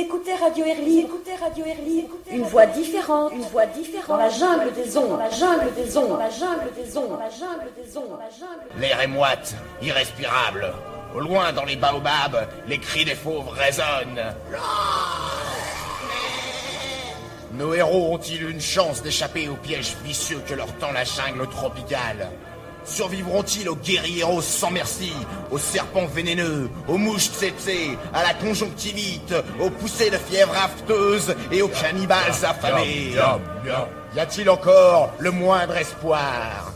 écoutez Radio Erly, une voix différente, dans la jungle des ondes, L'air est moite, irrespirable. Au loin, dans les baobabs, les cris des fauves résonnent. Nos héros ont-ils une chance d'échapper aux pièges vicieux que leur tend la jungle tropicale? Survivront-ils aux guérilleros sans merci, aux serpents vénéneux, aux mouches tsetse, à la conjonctivite, aux poussées de fièvre afteuse et aux cannibales affamés? Y a-t-il encore le moindre espoir?